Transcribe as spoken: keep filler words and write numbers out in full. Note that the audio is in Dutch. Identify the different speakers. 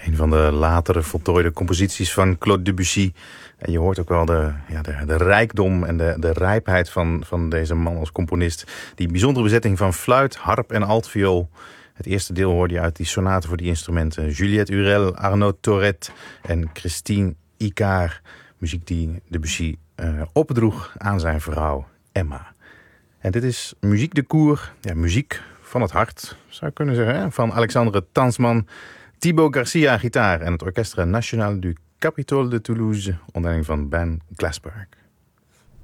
Speaker 1: Een van de latere voltooide composities van Claude Debussy. En je hoort ook wel de, ja, de, de rijkdom en de, de rijpheid van, van deze man als componist. Die bijzondere bezetting van fluit, harp en altviool. Het eerste deel hoorde je uit die sonate voor die instrumenten. Juliette Hurel, Arnaud Toret en Christine Icard. Muziek die Debussy uh, opdroeg aan zijn vrouw Emma. En dit is Muziek de Cour, ja, muziek van het hart, zou ik kunnen zeggen. Hè? Van Alexandre Tansman, Thibaut Garcia gitaar en het Orchestre National du Capitole de Toulouse onder leiding van Ben Glassberg.